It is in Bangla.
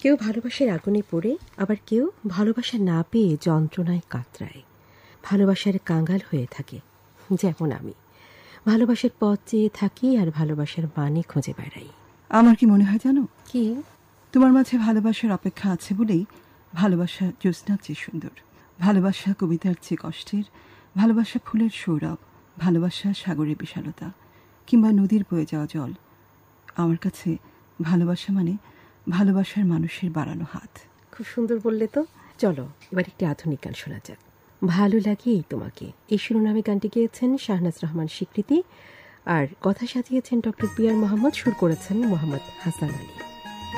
কেউ ভালোবাসার আগুনে পড়ে, আবার কেউ ভালোবাসা না পেয়ে যন্ত্রণায় কাতরায়, ভালোবাসার কাঙ্গাল হয়ে থাকে। যেমন আমি ভালোবাসার পথ চেয়ে থাকি আর ভালোবাসার মানে খুঁজে বেড়াই। আমার কি মনে হয় জানো? কি? তোমার মাঝে ভালোবাসার অপেক্ষা আছে বলেই ভালোবাসা জ্যোৎস্নার চেয়ে সুন্দর, ভালোবাসা কবিতার চেয়ে কষ্টের, ভালোবাসা ফুলের সৌরভ, ভালোবাসা সাগরের বিশালতা কিংবা নদীর বয়ে যাওয়া জল। আমার কাছে ভালোবাসা মানে ভালোবাসার মানুষের বাড়ানো হাত। খুব সুন্দর বললে তো। চলো এবার একটি আধুনিক গান শোনা যাক। ভালো লাগে এই তোমাকে, এই শিরোনামে গানটি গেয়েছেন শাহনাজ রহমান স্বীকৃতি, আর কথা সাজিয়েছেন ডক্টর পি আর মোহাম্মদ, সুর করেছেন মোহাম্মদ হাসান আলী।